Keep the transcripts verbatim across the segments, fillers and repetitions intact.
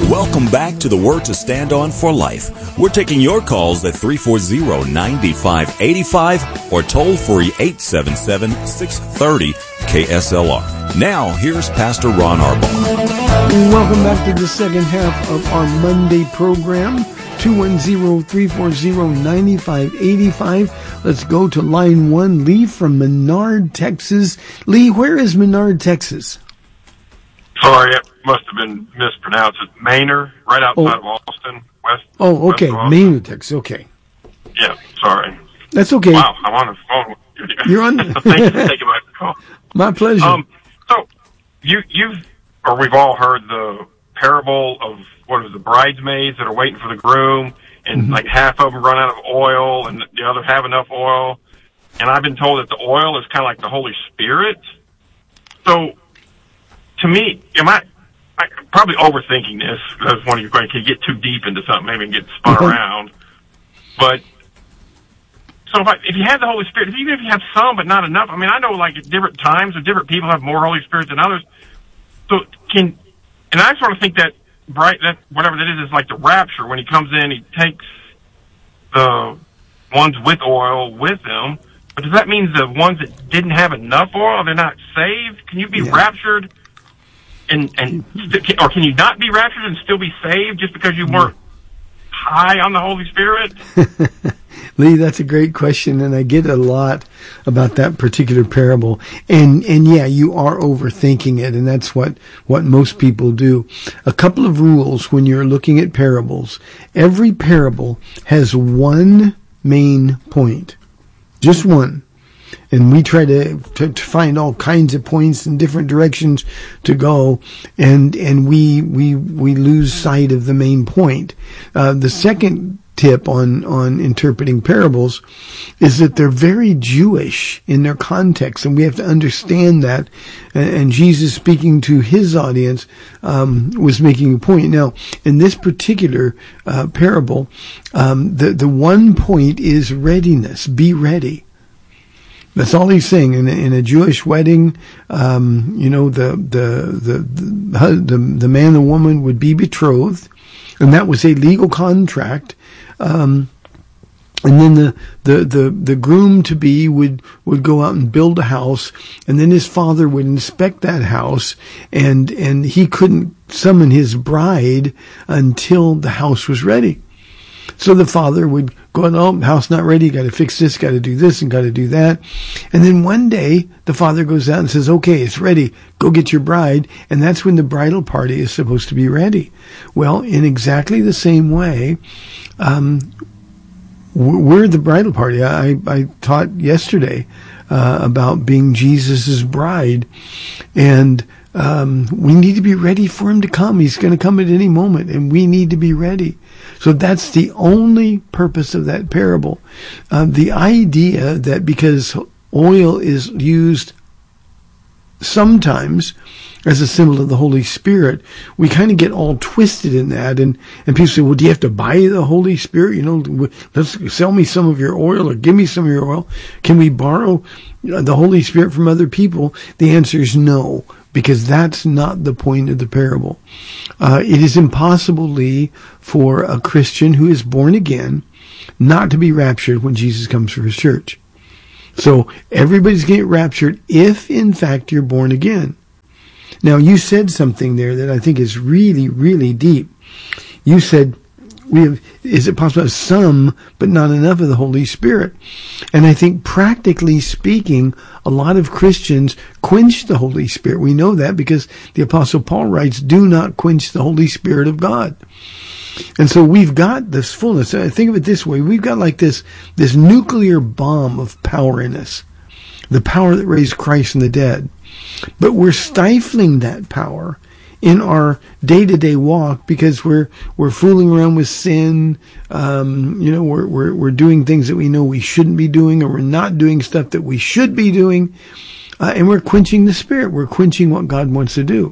Welcome back to the Word to Stand On for Life. We're taking your calls at three four zero, nine five eight five or toll free eight seven seven, six three zero, K S L R. Now, here's Pastor Ron Arbaugh. Welcome back to the second half of our Monday program. two one zero, three four zero, nine five eight five. Let's go to line one. Lee from Menard, Texas. Lee, where is Menard, Texas? Sorry, it must have been mispronounced. It's Manor, right outside oh. of Austin, west. Oh, okay, Manor, Texas. Okay. Yeah, sorry. That's okay. Wow, I'm on the phone. You're on. Thank you for taking my call. My pleasure. Um, so you, you've, or we've all heard the parable of what is the bridesmaids that are waiting for the groom, and mm-hmm. like half of them run out of oil, and the other have enough oil. And I've been told that the oil is kind of like the Holy Spirit. So, to me, am I, I probably overthinking this because one of you can get too deep into something, maybe and get spun mm-hmm. around. But so if, I, if you have the Holy Spirit, even if you have some but not enough, I mean, I know like at different times, different people have more Holy Spirit than others. So can, and I sort of think that bright, that whatever that is, is like the rapture. When he comes in, he takes the ones with oil with him. But does that mean the ones that didn't have enough oil, they're not saved? Can you be yeah. raptured? And, and, or can you not be raptured and still be saved just because you weren't high on the Holy Spirit? Lee, that's a great question, and I get a lot about that particular parable. And, and yeah, you are overthinking it, and that's what, what most people do. A couple of rules when you're looking at parables. Every parable has one main point. Just one. And we try to, to, to find all kinds of points in different directions to go, and, and we, we, we lose sight of the main point. Uh, the second tip on, on interpreting parables is that they're very Jewish in their context, and we have to understand that. And, and Jesus, speaking to his audience, um, was making a point. Now, in this particular, uh, parable, um, the, the one point is readiness. Be ready. That's all he's saying. In a, in a Jewish wedding, um, you know, the, the, the, the, the, the man and the woman would be betrothed, and that was a legal contract. Um, and then the, the, the, the groom to be would, would go out and build a house, and then his father would inspect that house, and, and he couldn't summon his bride until the house was ready. So the father would go, oh, house not ready, got to fix this, got to do this, and got to do that. And then one day, the father goes out and says, okay, it's ready, go get your bride. And that's when the bridal party is supposed to be ready. Well, in exactly the same way, um, we're the bridal party. I, I taught yesterday uh, about being Jesus's bride. And um, we need to be ready for him to come. He's going to come at any moment, and we need to be ready. So that's the only purpose of that parable. Uh, the idea that because oil is used sometimes as a symbol of the Holy Spirit, we kind of get all twisted in that. And, and people say, well, do you have to buy the Holy Spirit? You know, let's sell me some of your oil or give me some of your oil. Can we borrow the Holy Spirit from other people? The answer is no, because that's not the point of the parable. Uh, it is impossible, Lee, for a Christian who is born again not to be raptured when Jesus comes for his church. So everybody's going to get raptured if, in fact, you're born again. Now, you said something there that I think is really, really deep. You said, we have, is it possible to have some, but not enough of the Holy Spirit? And I think practically speaking, a lot of Christians quench the Holy Spirit. We know that because the Apostle Paul writes, do not quench the Holy Spirit of God. And so we've got this fullness. Think of it this way. We've got like this, this nuclear bomb of power in us. The power that raised Christ from the dead. But we're stifling that power in our day-to-day walk because we're we're fooling around with sin. Um, you know, we're we're we're doing things that we know we shouldn't be doing, or we're not doing stuff that we should be doing, uh, and we're quenching the Spirit. We're quenching what God wants to do.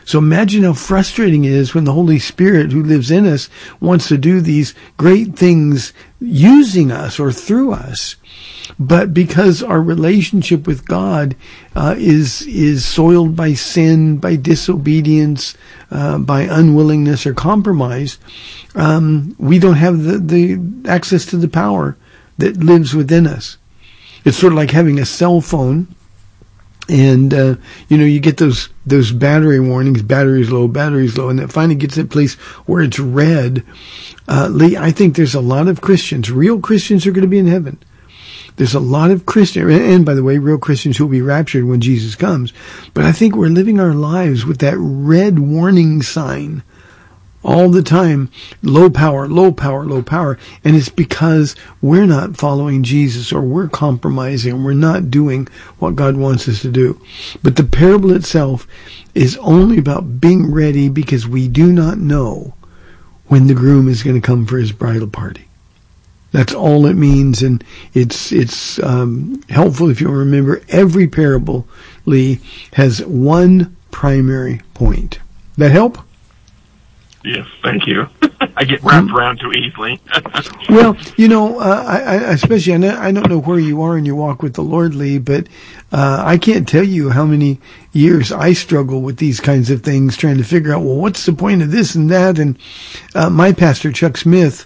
So imagine how frustrating it is when the Holy Spirit who lives in us wants to do these great things using us or through us. But because our relationship with God uh, is is soiled by sin, by disobedience, uh, by unwillingness or compromise, um, we don't have the, the access to the power that lives within us. It's sort of like having a cell phone. And, uh, you know, you get those, those battery warnings, battery's low, battery's low, and it finally gets to a place where it's red. Uh, Lee, I think there's a lot of Christians, real Christians are going to be in heaven. There's a lot of Christians, and by the way, real Christians who will be raptured when Jesus comes. But I think we're living our lives with that red warning sign all the time. Low power, low power, low power. And it's because we're not following Jesus, or we're compromising, we're not doing what God wants us to do. But the parable itself is only about being ready, because we do not know when the groom is going to come for his bridal party. That's all it means, and it's it's um, helpful if you remember every parable, Lee, has one primary point. That help? Yes, thank you. I get wrapped mm-hmm. around too easily. Well, you know, uh, I, I especially, I, know, I don't know where you are in your walk with the Lord, Lee, but uh, I can't tell you how many years I struggle with these kinds of things, trying to figure out, well, what's the point of this and that? And uh, my pastor, Chuck Smith,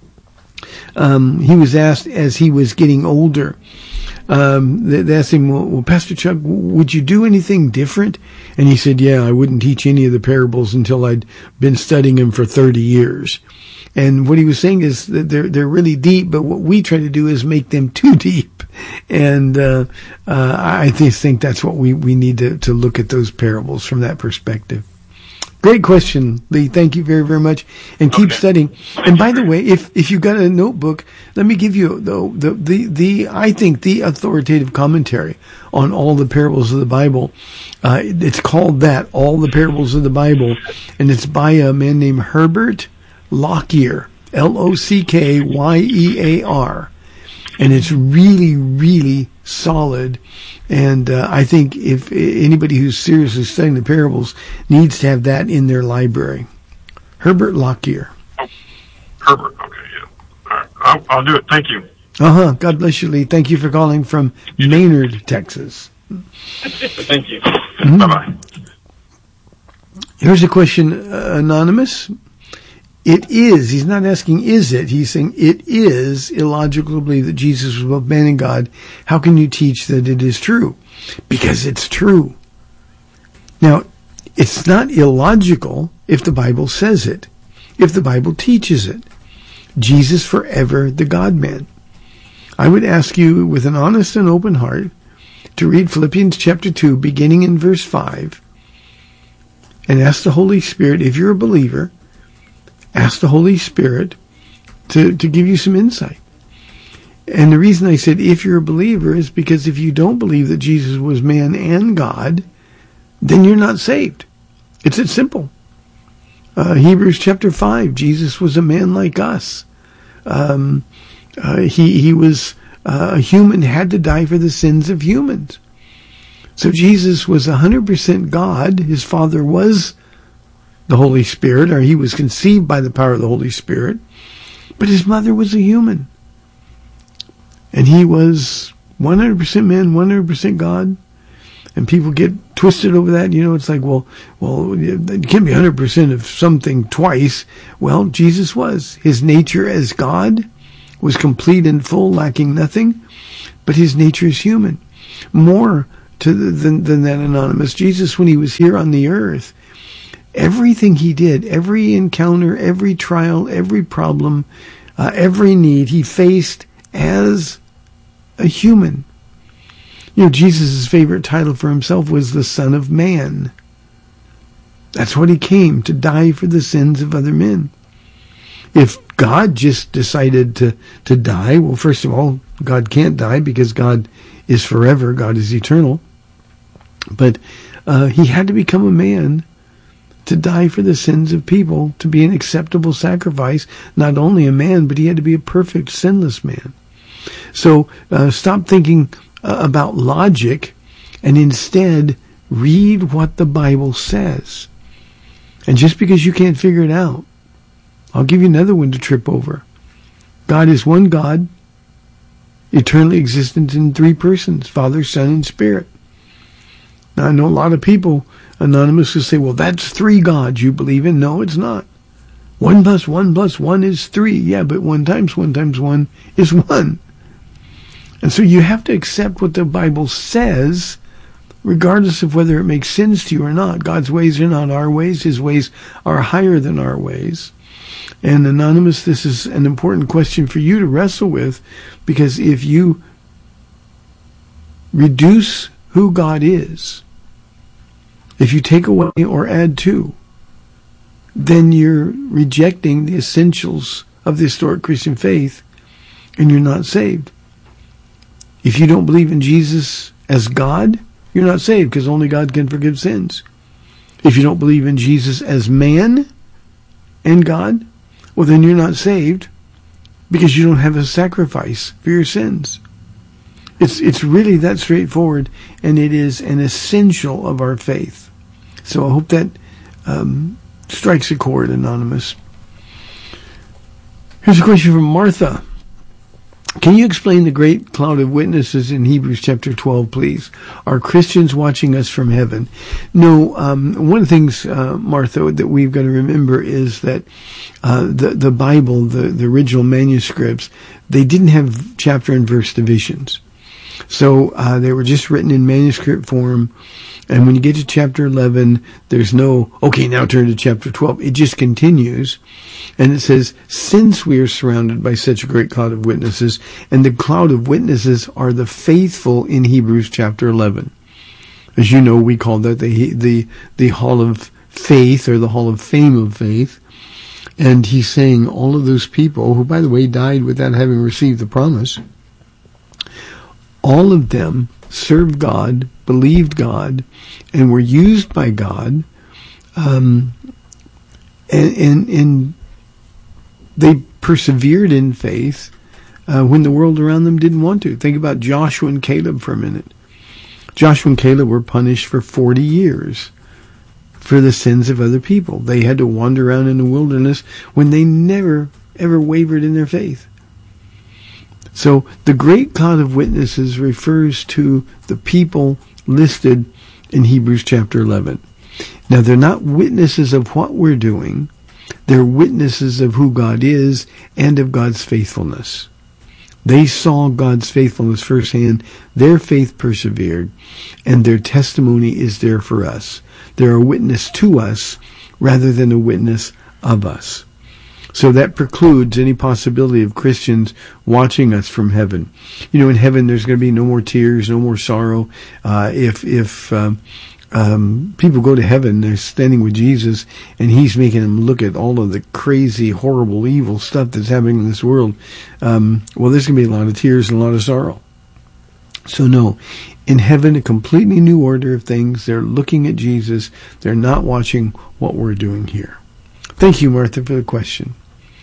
um, he was asked as he was getting older, Um, they, they asked him, well, well, Pastor Chuck, would you do anything different? And he said, yeah, I wouldn't teach any of the parables until I'd been studying them for thirty years. And what he was saying is that they're, they're really deep, but what we try to do is make them too deep. And, uh, uh, I just think that's what we, we need to, to look at those parables from that perspective. Great question, Lee. Thank you very, very much. And keep okay. studying. And by the way, if, if you've got a notebook, let me give you the, the, the, the, I think the authoritative commentary on all the parables of the Bible. Uh, it's called that, All the Parables of the Bible. And it's by a man named Herbert Lockyer, L O C K Y E A R. And it's really, really solid. And uh, I think if anybody who's seriously studying the parables needs to have that in their library. Herbert Lockyer. Oh, Herbert, okay, yeah. All right, I'll, I'll do it. Thank you. Uh-huh. God bless you, Lee. Thank you for calling from Maynard, Texas. Thank you. Mm-hmm. Bye-bye. Here's a question, uh, Anonymous. It is, he's not asking is it, he's saying it is illogical to believe that Jesus was both man and God. How can you teach that it is true? Because it's true. Now, it's not illogical if the Bible says it, if the Bible teaches it. Jesus forever the God-man. I would ask you with an honest and open heart to read Philippians chapter two, beginning in verse five, and ask the Holy Spirit, if you're a believer, ask the Holy Spirit to, to give you some insight. And the reason I said if you're a believer is because if you don't believe that Jesus was man and God, then you're not saved. It's that simple. Uh, Hebrews chapter five, Jesus was a man like us. Um, uh, he, he was uh, a human, had to die for the sins of humans. So Jesus was one hundred percent God. His Father was the Holy Spirit, or he was conceived by the power of the Holy Spirit, but his mother was a human. And he was one hundred percent man, one hundred percent God. And people get twisted over that. You know, it's like, well, well, it can't be one hundred percent of something twice. Well, Jesus was. His nature as God was complete and full, lacking nothing, but his nature is human. More to the, than, than that, Anonymous. Jesus, when he was here on the earth, everything he did, every encounter, every trial, every problem, uh, every need, he faced as a human. You know, Jesus' favorite title for himself was the Son of Man. That's what he came, to die for the sins of other men. If God just decided to, to die, well, first of all, God can't die because God is forever, God is eternal. But uh, he had to become a man to die for the sins of people, to be an acceptable sacrifice, not only a man, but he had to be a perfect, sinless man. So uh, stop thinking uh, about logic and instead read what the Bible says. And just because you can't figure it out, I'll give you another one to trip over. God is one God, eternally existent in three persons, Father, Son, and Spirit. Now, I know a lot of people, anonymous, will say, well, that's three gods you believe in. No, it's not. One plus one plus one is three. Yeah, but one times one times one is one. And so you have to accept what the Bible says, regardless of whether it makes sense to you or not. God's ways are not our ways. His ways are higher than our ways. And anonymous, this is an important question for you to wrestle with, because if you reduce who God is, if you take away or add to, then you're rejecting the essentials of the historic Christian faith, and you're not saved. If you don't believe in Jesus as God, you're not saved, because only God can forgive sins. If you don't believe in Jesus as man and God, well, then you're not saved, because you don't have a sacrifice for your sins. It's it's really that straightforward, and it is an essential of our faith. So I hope that um, strikes a chord, anonymous. Here's a question from Martha. Can you explain the great cloud of witnesses in Hebrews chapter twelve, please? Are Christians watching us from heaven? No, um, one of the things, uh, Martha, that we've got to remember is that uh, the, the Bible, the, the original manuscripts, they didn't have chapter and verse divisions. So uh, they were just written in manuscript form. And when you get to chapter eleven, there's no, okay, now turn to chapter twelve. It just continues. And it says, since we are surrounded by such a great cloud of witnesses, and the cloud of witnesses are the faithful in Hebrews chapter eleven. As you know, we call that the, the, the hall of faith, or the hall of fame of faith. And he's saying all of those people, who, by the way, died without having received the promise, all of them served God, believed God, and were used by God, um, and, and, and they persevered in faith uh, when the world around them didn't want to. Think about Joshua and Caleb for a minute. Joshua and Caleb were punished for forty years for the sins of other people. They had to wander around in the wilderness when they never, ever wavered in their faith. So the great cloud of witnesses refers to the people listed in Hebrews chapter eleven. Now, they're not witnesses of what we're doing. They're witnesses of who God is and of God's faithfulness. They saw God's faithfulness firsthand. Their faith persevered, and their testimony is there for us. They're a witness to us rather than a witness of us. So that precludes any possibility of Christians watching us from heaven. You know, in heaven there's going to be no more tears, no more sorrow. Uh, if if um, um, people go to heaven, they're standing with Jesus, and he's making them look at all of the crazy, horrible, evil stuff that's happening in this world. Um, well, there's going to be a lot of tears and a lot of sorrow. So no, in heaven, a completely new order of things. They're looking at Jesus. They're not watching what we're doing here. Thank you, Martha, for the question.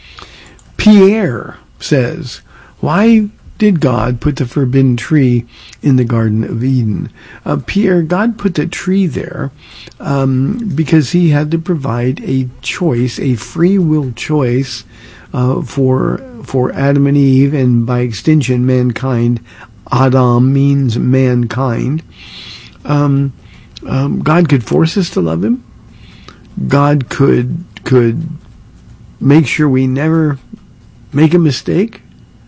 Pierre says, why did God put the forbidden tree in the Garden of Eden? Uh, Pierre, God put the tree there um, because he had to provide a choice, a free will choice uh, for for Adam and Eve, and by extension, mankind. Adam means mankind. Um, um, God could force us to love him. God could could make sure we never make a mistake.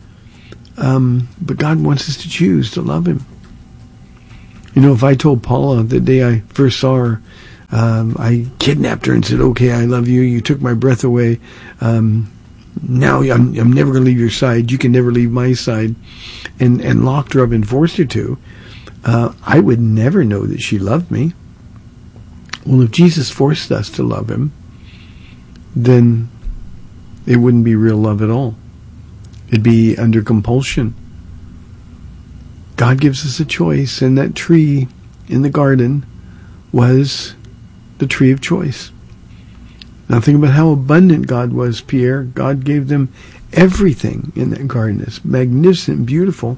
Um, but God wants us to choose to love him. You know, if I told Paula the day I first saw her, um, I kidnapped her and said, okay, I love you. You took my breath away. Um, now I'm, I'm never going to leave your side. You can never leave my side. And, and locked her up and forced her to. Uh, I would never know that she loved me. Well, if Jesus forced us to love him, then it wouldn't be real love at all. It'd be under compulsion. God gives us a choice, and that tree in the garden was the tree of choice. Now think about how abundant God was, Pierre. God gave them everything in that garden. It's magnificent, beautiful.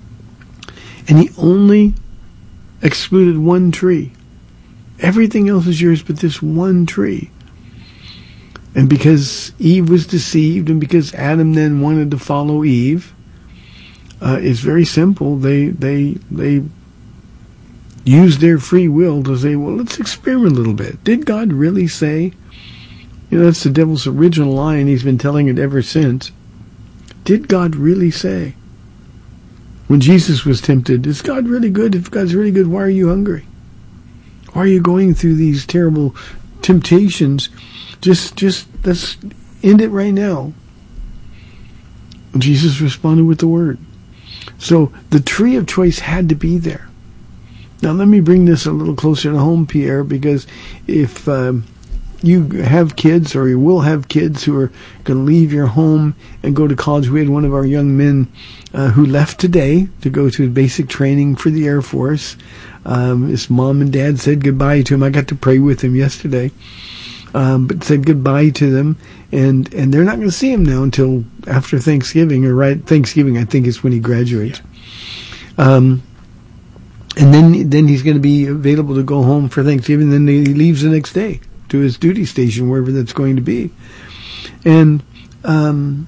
And he only excluded one tree. Everything else is yours but this one tree. And because Eve was deceived, and because Adam then wanted to follow Eve, uh, it's very simple. They they they used their free will to say, well, let's experiment a little bit. Did God really say? You know, that's the devil's original lie, and he's been telling it ever since. Did God really say? When Jesus was tempted, is God really good? If God's really good, why are you hungry? Why are you going through these terrible temptations? Just, just, let's end it right now. Jesus responded with the word. So the tree of choice had to be there. Now let me bring this a little closer to home, Pierre, because if um, you have kids, or you will have kids who are going to leave your home and go to college. We had one of our young men uh, who left today to go to basic training for the Air Force. Um, his mom and dad said goodbye to him. I got to pray with him yesterday. Um, but said goodbye to them, and, and they're not going to see him now until after Thanksgiving, or right Thanksgiving, I think, is when he graduates. Um, and then then he's going to be available to go home for Thanksgiving. Then he leaves the next day to his duty station, wherever that's going to be. And um,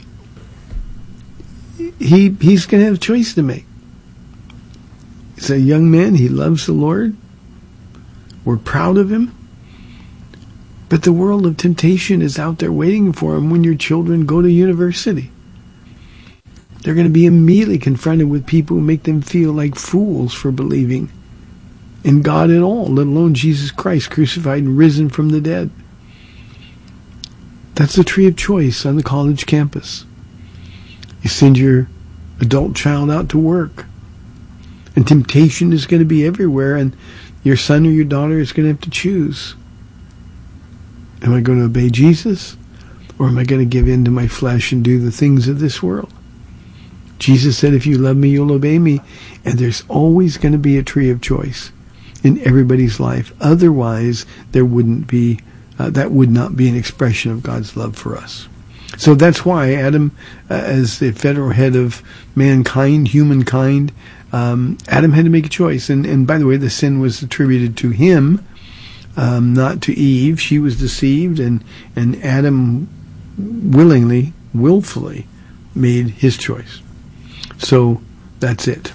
he he's going to have a choice to make. He's a young man. He loves the Lord. We're proud of him. But the world of temptation is out there waiting for him when your children go to university. They're going to be immediately confronted with people who make them feel like fools for believing in God at all, let alone Jesus Christ crucified and risen from the dead. That's the tree of choice on the college campus. You send your adult child out to work, and temptation is going to be everywhere, and your son or your daughter is going to have to choose. Am I going to obey Jesus, or am I going to give in to my flesh and do the things of this world? Jesus said, if you love me, you'll obey me. And there's always going to be a tree of choice in everybody's life. Otherwise, there wouldn't be, uh, that would not be an expression of God's love for us. So that's why Adam, uh, as the federal head of mankind, humankind, um, Adam had to make a choice. And, and by the way, the sin was attributed to him, Um, not to Eve. She was deceived, and, and Adam willingly, willfully made his choice. So that's it.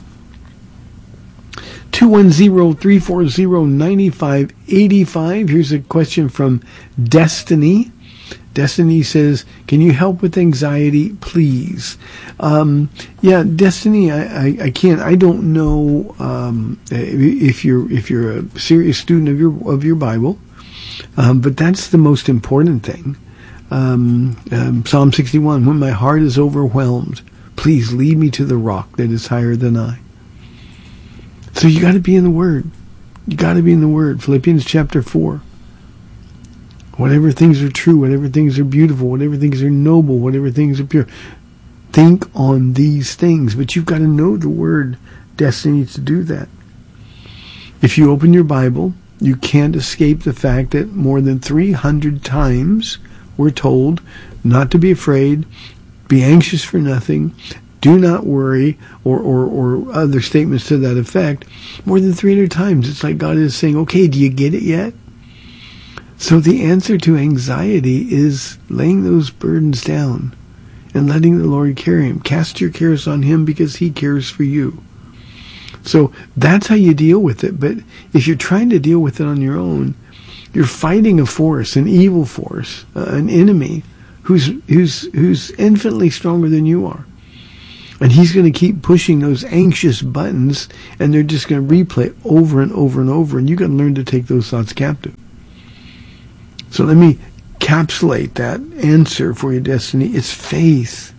two one zero, three four zero, nine five eight five. Here's a question from Destiny. Destiny says, can you help with anxiety, please? Um, yeah, Destiny, I, I, I can't, I don't know, um, if you're, if you're a serious student of your, of your Bible, um, but that's the most important thing. Um, um, Psalm sixty-one, when my heart is overwhelmed, please lead me to the rock that is higher than I. So you gotta be in the Word. You gotta be in the Word. Philippians chapter four. Whatever things are true, whatever things are beautiful, whatever things are noble, whatever things are pure, think on these things. But you've got to know the Word, Destiny, to do that. If you open your Bible, you can't escape the fact that more than three hundred times we're told not to be afraid, be anxious for nothing, do not worry, or, or, or other statements to that effect. More than three hundred times, it's like God is saying, okay, do you get it yet? So the answer to anxiety is laying those burdens down and letting the Lord carry them. Cast your cares on Him because He cares for you. So that's how you deal with it. But if you're trying to deal with it on your own, you're fighting a force, an evil force, uh, an enemy who's who's who's infinitely stronger than you are. And he's going to keep pushing those anxious buttons, and they're just going to replay over and over and over, and you've got to learn to take those thoughts captive. So let me encapsulate that answer for your Destiny. It's faith.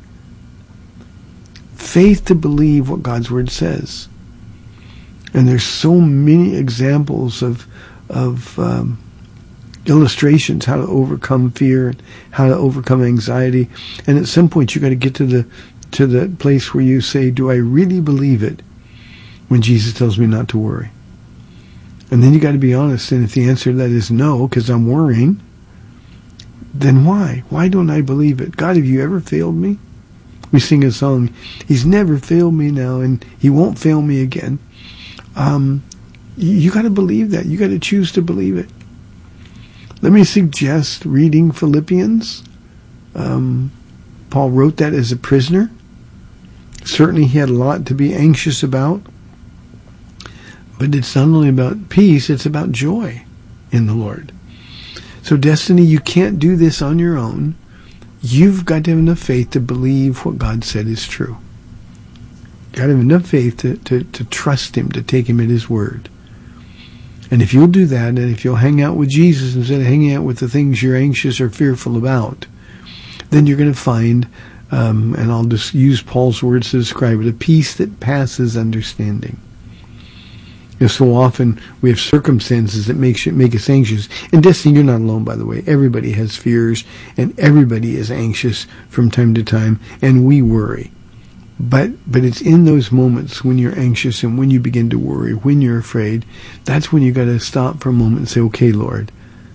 Faith to believe what God's Word says. And there's so many examples of of um, illustrations how to overcome fear and how to overcome anxiety. And at some point, you got to get to the to the place where you say, "Do I really believe it?" When Jesus tells me not to worry. And then you got to be honest. And if the answer to that is no, because I'm worrying, then why? Why don't I believe it? God, have you ever failed me? We sing a song, He's never failed me now, and He won't fail me again. Um, you, you got to believe that. You got to choose to believe it. Let me suggest reading Philippians. Um, Paul wrote that as a prisoner. Certainly he had a lot to be anxious about. But it's not only about peace, it's about joy in the Lord. So Destiny, you can't do this on your own. You've got to have enough faith to believe what God said is true. You've got to have enough faith to, to, to trust Him, to take Him at His word. And if you'll do that, and if you'll hang out with Jesus instead of hanging out with the things you're anxious or fearful about, then you're going to find, um, and I'll just use Paul's words to describe it, a peace that passes understanding. You know, so often we have circumstances that make, make us anxious. And Destiny, you're not alone, by the way. Everybody has fears, and everybody is anxious from time to time, and we worry. But but it's in those moments when you're anxious and when you begin to worry, when you're afraid, that's when you got to stop for a moment and say, okay, Lord,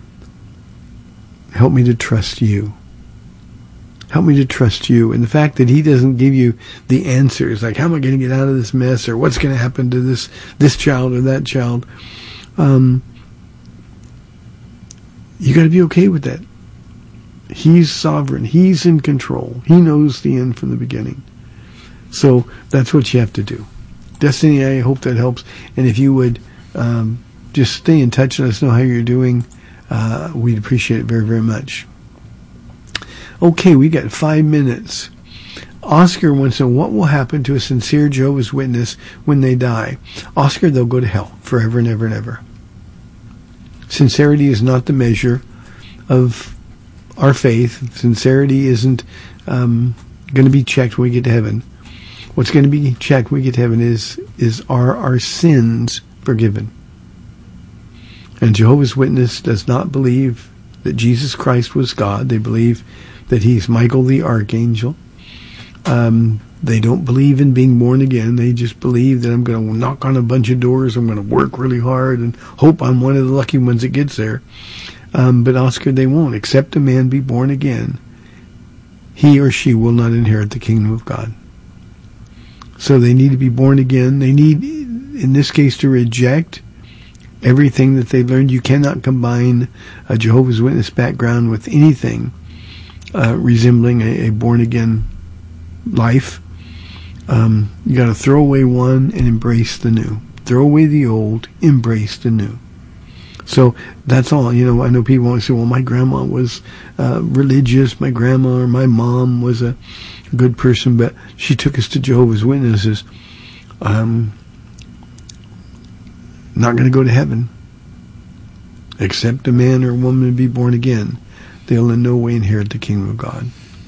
help me to trust you. Help me to trust you. And the fact that He doesn't give you the answers, like how am I going to get out of this mess, or what's going to happen to this this child or that child, um, you got to be okay with that. He's sovereign. He's in control. He knows the end from the beginning. So that's what you have to do. Destiny, I hope that helps. And if you would um, just stay in touch and let us know how you're doing, uh, we'd appreciate it very, very much. Okay, we got five minutes. Oscar wants to know, what will happen to a sincere Jehovah's Witness when they die? Oscar, they'll go to hell forever and ever and ever. Sincerity is not the measure of our faith. Sincerity isn't um, going to be checked when we get to heaven. What's going to be checked when we get to heaven is, is are our sins forgiven? And Jehovah's Witness does not believe that Jesus Christ was God. They believe that He's Michael the Archangel. Um, they don't believe in being born again. They just believe that I'm going to knock on a bunch of doors, I'm going to work really hard and hope I'm one of the lucky ones that gets there. Um, but Oscar, they won't. Except a man be born again, he or she will not inherit the kingdom of God. So they need to be born again. They need, in this case, to reject everything that they've learned. You cannot combine a Jehovah's Witness background with anything uh, resembling a, a born-again life. Um, you got to throw away one and embrace the new. Throw away the old, embrace the new. So that's all. You know, I know people want to say, well, my grandma was uh, religious. My grandma or my mom was a good person, but she took us to Jehovah's Witnesses. Um, not going to go to heaven. Except a man or a woman to be born again, they'll in no way inherit the kingdom of God.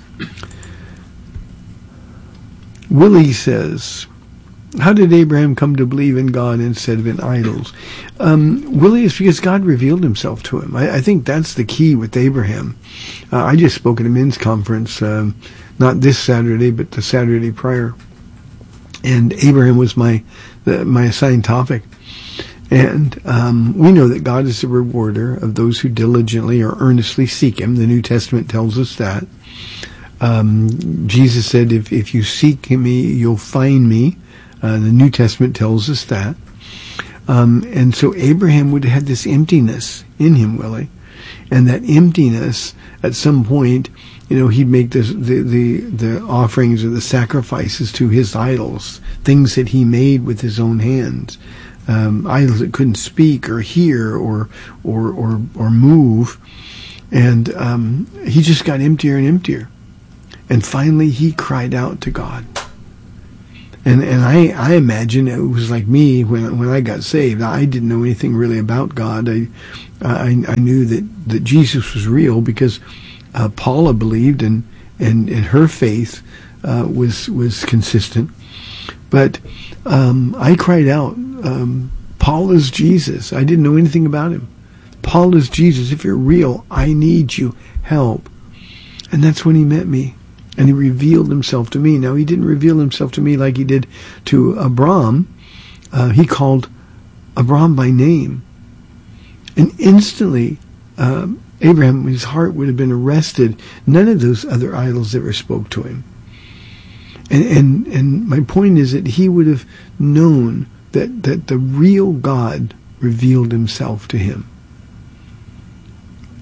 Willie says, how did Abraham come to believe in God instead of in idols? Um, Willie, is because God revealed Himself to him. I, I think that's the key with Abraham. Uh, I just spoke at a men's conference, um, not this Saturday, but the Saturday prior. And Abraham was my the, my assigned topic. And um, we know that God is the rewarder of those who diligently or earnestly seek Him. The New Testament tells us that. Um, Jesus said, if, if you seek me, you'll find me. Uh, the New Testament tells us that. Um, and so Abraham would have had this emptiness in him, Willie. And that emptiness, at some point, you know, he'd make this, the, the, the offerings or the sacrifices to his idols, things that he made with his own hands. Um, idols that couldn't speak or hear or or or, or move. And um, he just got emptier and emptier. And finally he cried out to God. And and I, I imagine it was like me when when I got saved. I didn't know anything really about God. I I, I knew that, that Jesus was real because uh, Paula believed, and, and, and her faith uh, was was consistent. But um, I cried out, um, Paul is Jesus. I didn't know anything about him. Paul is Jesus. If you're real, I need you. Help. And that's when he met me. And he revealed himself to me. Now, he didn't reveal himself to me like he did to Abram. Uh, he called Abram by name. And instantly, uh, Abraham, his heart would have been arrested. None of those other idols ever spoke to him. And, and, and my point is that he would have known that, that the real God revealed himself to him.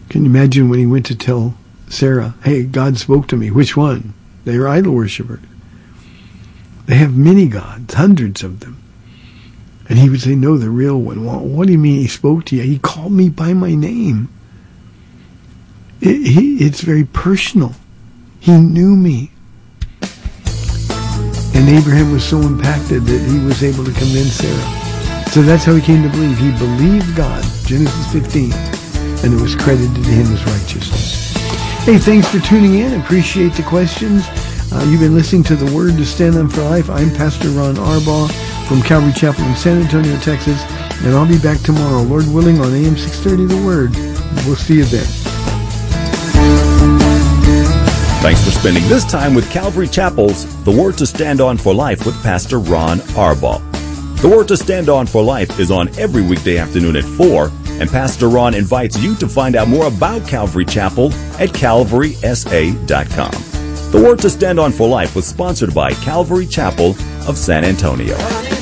Can you imagine when he went to tell Sarah, hey, God spoke to me. Which one? They are idol worshippers. They have many gods, hundreds of them. And he would say, no, the real one. Well, what do you mean he spoke to you? He called me by my name. It, he, it's very personal. He knew me. And Abraham was so impacted that he was able to convince Sarah. So that's how he came to believe. He believed God, Genesis fifteen, and it was credited to him as righteousness. Hey, thanks for tuning in. Appreciate the questions. Uh, you've been listening to The Word to Stand On for Life. I'm Pastor Ron Arbaugh from Calvary Chapel in San Antonio, Texas, and I'll be back tomorrow, Lord willing, on A M six thirty The Word. We'll see you then. Thanks for spending this time with Calvary Chapel's The Word to Stand On for Life with Pastor Ron Arbaugh. The Word to Stand On for Life is on every weekday afternoon at four, and Pastor Ron invites you to find out more about Calvary Chapel at calvary s a dot com. The Word to Stand On for Life was sponsored by Calvary Chapel of San Antonio.